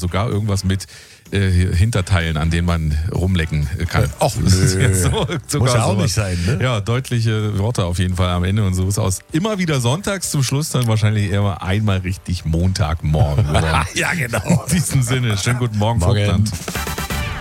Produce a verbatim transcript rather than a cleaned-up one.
sogar irgendwas mit äh, Hinterteilen, an denen man rumlecken kann. Ach, das ist nö. jetzt so, sogar Muss ja auch sowas. nicht sein, ne? Ja, deutliche Worte auf jeden Fall am Ende und so ist aus. Immer wieder sonntags zum Schluss dann wahrscheinlich eher einmal richtig Montagmorgen. Oder? Ja, genau. In diesem Sinne, schönen guten Morgen, Morgen. Vogtland.